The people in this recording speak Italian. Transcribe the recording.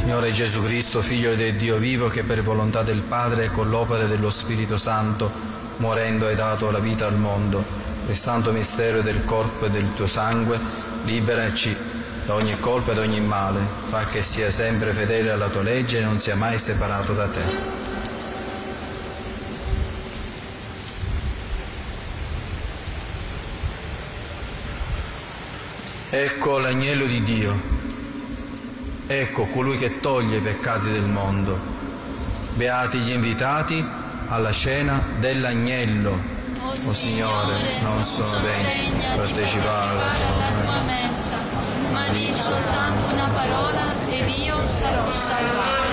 Signore Gesù Cristo, Figlio del Dio vivo, che per volontà del Padre e con l'opera dello Spirito Santo, morendo hai dato la vita al mondo, il santo mistero del corpo e del tuo sangue, liberaci da ogni colpa e da ogni male, fa che sia sempre fedele alla tua legge e non sia mai separato da te. Ecco l'agnello di Dio. Ecco colui che toglie i peccati del mondo. Beati gli invitati alla cena dell'agnello. O Signore, non sono degno di partecipare alla tua mensa, ma di soltanto una parola ed io sarò salvato.